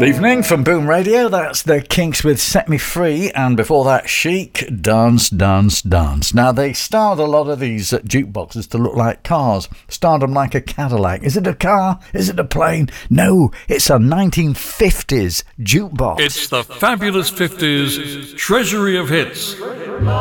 Evening from Boom Radio. That's the Kinks with Set Me Free, and before that, Chic, Dance, Dance, Dance. Now, they styled a lot of these jukeboxes to look like cars, styled them like a Cadillac. Is it a car? Is it a plane? No, it's a 1950s jukebox. It's the fabulous 50s treasury of hits.